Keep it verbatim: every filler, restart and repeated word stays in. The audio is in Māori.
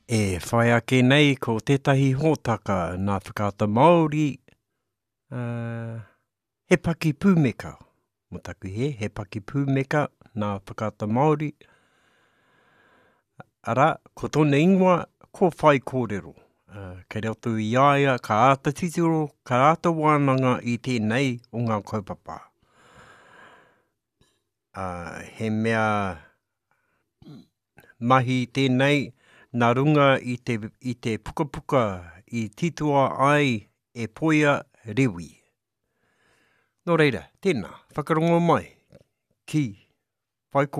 E whai ake nei ko tētahi hōtaka nā whakaata Māori, uh, he paki pūmeka. Mo taku he, he paki pūmeka nā whakaata Māori. Ara, ko tōna ingoa, ko whai kōrero. Uh, kei rautu i aia, ka āta titiro, ka āta wānanga i tēnei o ngā kaupapa. Uh, he mea mahi tēnei, nā runga i te, i te puka puka i titua ai e poia rewi. Nō reira, tēnā, whakarongo mai ki whai